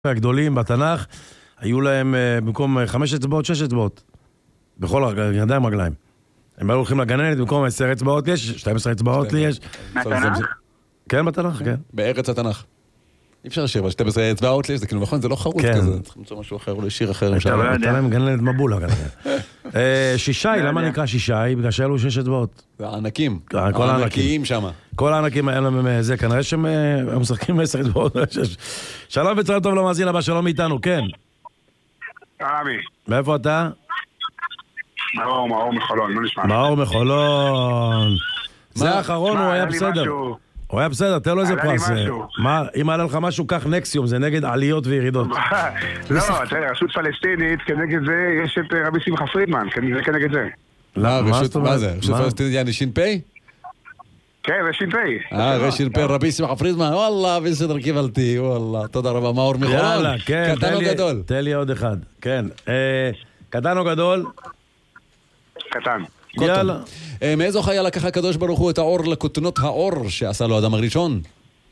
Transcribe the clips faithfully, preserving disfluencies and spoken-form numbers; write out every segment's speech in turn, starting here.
הגדולים בתנ"ך, היו להם במקום חמש אצבעות, שש אצבעות. בכל ידיים רגליים. הם היו הולכים לגננת, במקום עשר אצבעות יש, שתים עשרה אצבעות לי יש. בתנ"ך? כן, בתנ"ך, כן. בארץ התנ"ך. אי אפשר לשיר, אבל שתים עשרה אצבעות לי, זה כאילו נכון, זה לא חרוץ כזה. צריך למצוא משהו אחר, או לשיר אחר. הייתה להם גננת מבולה. שישי, למה נקרא שישי? בגלל שהיו לו שש אצבעות. זה הענקים. כל הענקים שם. כל הענקים האלה להם זה, כנראה שהם משחקים עשר אצבעות. שלום וצהריים טוב למאזין הבא, שלום איתנו, כן. אבי. מאיפה אתה? מאור, מאור מחולון, לא נשמע. מאור מחולון. זה האחרון, הוא היה בסדר. הוא היה בסדר, תן לו איזה פרס. מה, אם עלה לך משהו, קח נקסיום, זה נגד עליות וירידות. לא, תראה, רשות פלסטינית, כנגד זה יש את רבי שמחה פרידמן, זה כנגד זה. מה זה? רשות פלסטינית יעני שין פי? כן, רשין פי. אה, רשין פי, רבי שמחה פרידמן, וואלה, בסדר קיבלתי, וואלה, תודה רבה, מאור מחולון. יאללה, כן, קטן או גדול? תן לי עוד אחד, כן. קטן או גדול? קטן. יאללה. מאיזו חיה לקח הקדוש ברוך הוא את האור לכותנות האור שעשה לו אדם הראשון?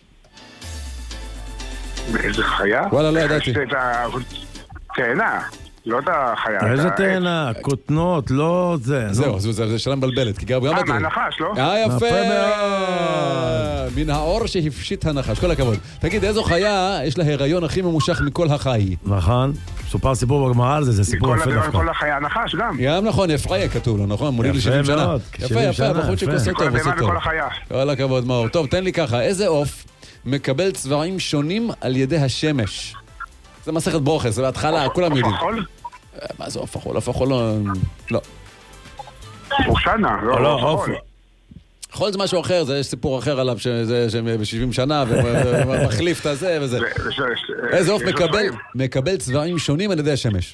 מאיזה חיה? וואלה, לא ידעתי. תאנה, לא את החיה. איזה תאנה? כותנות, לא זה. זהו, זה שאלה מבלבלת. אה, מהנחש, לא? אה, יפה. מן האור שהפשיט הנחש, כל הכבוד. תגיד, איזו חיה יש לה הריון הכי ממושך מכל החי? נכון. סופר סיפור בגמרא על זה, זה סיפור יפה דווקא. כל החיה הנחש גם. גם נכון, אפריה כתוב לו, נכון? מוליד ל-שבעים שנה. יפה, יפה, הבחור שכוסו טוב, עושה טוב. כל הכבוד, מאור. טוב, תן לי ככה, איזה עוף מקבל צבעים שונים על ידי השמש? זה מסכת ברוכס, זה בהתחלה, כולם יודעים. עוף החול? מה זה עוף החול? עוף החול לא... לא. אושנה, לא עוף החול. חול זה משהו אחר, זה יש סיפור אחר עליו שזה ב-שבעים שנה ומחליף את הזה וזה. איזה עוף מקבל צבעים שונים על ידי השמש?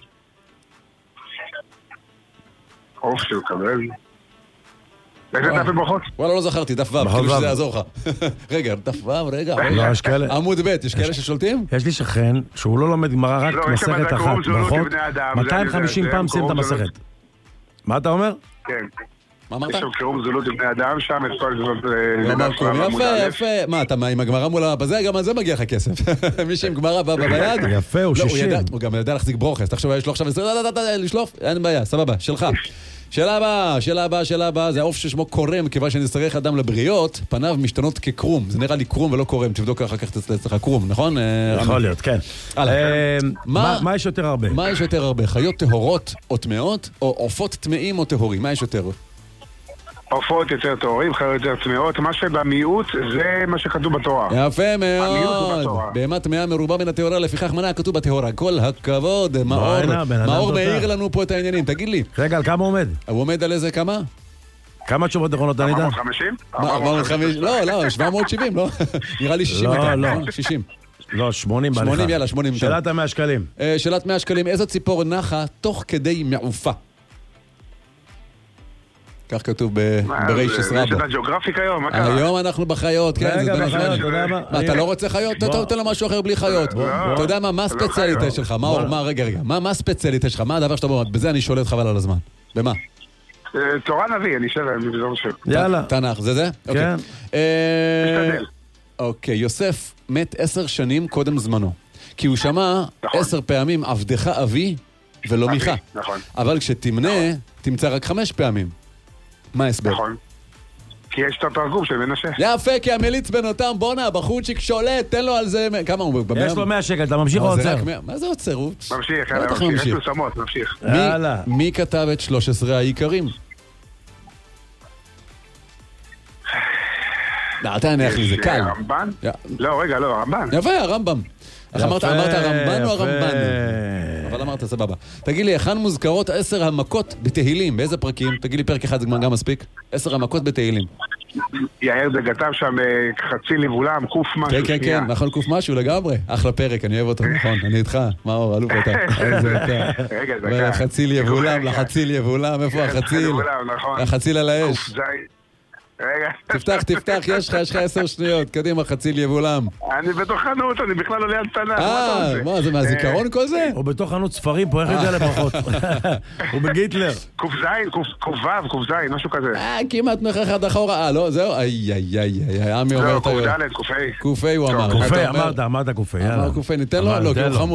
עוף שמקבל? איזה דף בברכות? וואלה, לא זכרתי, דף ו', כאילו שזה יעזור לך. רגע, דף ו', רגע. עמוד ב', יש כאלה ששולטים? יש לי שכן שהוא לא לומד גמרא רק מסכת אחת. ברכות, מאתיים וחמישים פעם סיים את המסכת. מה אתה אומר? כן. מה אמרת? יש שם קירוב זולות לבני אדם שם, את כל זאת... יפה, יפה. מה, אתה עם הגמרא מול הבזה, גם על זה מגיע לך כסף. מי שעם גמרא בא ביד... יפה, הוא שישים. הוא גם יודע להחזיק ברוכס. תחשוב, יש לו עכשיו... לשלוף? אין בעיה, סבבה, שלך. שאלה הבאה, שאלה הבאה, שאלה הבאה. זה העוף ששמו קורם, כיוון שנצטרך אדם לבריות, פניו משתנות כקרום. זה נראה לי קרום ולא קורם. תבדוק אחר כך אצלך קרום, נכון? יכול להיות, כן. מה יש יותר הרבה? מה יש יותר הרבה? חיות טהורות או טמאות, או עופות טמאים או טהורים? מה יש יותר? עופות יותר טהורים, חיות יותר טמאות. מה שבמיעוט זה מה שכתוב בתורה. יפה מאוד. בהמה טמאה מרובה מן הטהורה, לפיכך מנה כתוב בטהורה. כל הכבוד, מאור. מאור מאיר לנו פה את העניינים. תגיד לי. רגע, על כמה הוא עומד? הוא עומד על איזה כמה? כמה תשובות נכונות אני יודע? ארבע מאות וחמישים? ארבע מאות וחמישים? לא, לא, שבע מאות שבעים, לא? נראה לי שישים. לא, לא. שישים. לא, שמונים בהליכה. שמונים, יאללה, שמונים. שאלת מאה שקלים. שאלת מאה שקלים. איזו ציפור נחה תוך כדי מעופה? כך כתוב בריישס רבא. יש את הג'אוגרפיק היום, מה קרה? היום אנחנו בחיות, כן. רגע, בחיות, אתה יודע מה? מה, אתה לא רוצה חיות? תן לו משהו אחר בלי חיות. אתה יודע מה, מה הספציאליטה שלך? מה, רגע, רגע, מה הספציאליטה שלך? מה הדבר שאתה אומר? בזה אני שואל אותך חבל על הזמן. במה? תורה נביא, אני אשאר, אני לא חושב. יאללה. תנ"ך, זה זה? כן. משתדל. אוקיי, יוסף מת עשר שנים קודם זמנו. כי הוא שמע עשר פעמים עבדך אבי ולא מיכה. נכון. אבל כשתמנה, תמצא רק חמש פעמים. מה ההסבר? נכון. כי יש את התרגום של מנשה. יפה, כי המליץ בין אותם, בונה, בחורצ'יק שולט, תן לו על זה... כמה הוא? יש לו מאה שקל, אתה ממשיך או עוצר? מה זה עוצר? ממשיך, ממשיך, יש לו שמות, ממשיך. יאללה. מי כתב את שלוש עשרה העיקרים? לא, אתה נניח לי, זה קל. הרמב"ן? לא, רגע, לא, הרמב"ן. יפה, הרמב"ם. איך אמרת, אמרת הרמב"ן או הרמב"ן? אבל אמרת, סבבה. תגיד לי, היכן מוזכרות עשר המכות בתהילים? באיזה פרקים? תגיד לי, פרק אחד זה גם מספיק. עשר המכות בתהילים. יאיר דגתם שם חצי לבולם, קוף משהו. כן, כן, כן, נכון, קוף משהו לגמרי. אחלה פרק, אני אוהב אותו, נכון. אני איתך. מאור, אלוף אתה. רגע, דקה. חציל יבולם, לחציל יבולם. איפה החציל? החציל על האש. רגע. תפתח, תפתח, יש לך, יש לך עשר שניות. קדימה, חציל יבולם. אני בתוך חנות, אני בכלל לא ליד תנ"ך. אה, מה, זה מהזיכרון כל זה? הוא בתוך חנות ספרים, פה איך יגיע לברכות? הוא בגיטלר. קוף זין, קוף וו, קוף זין, משהו כזה. אה, כמעט נוכח אחד אחורה. אה, לא, זהו. איי, איי, איי, איי, עמי אומר לא, את היום. קוף ד', קוף ה'. קופי הוא אמר. קופה, אמרת, אמרת קופה, יאללה. אמר קופי, ניתן לו? לא, כי הוא חמוד.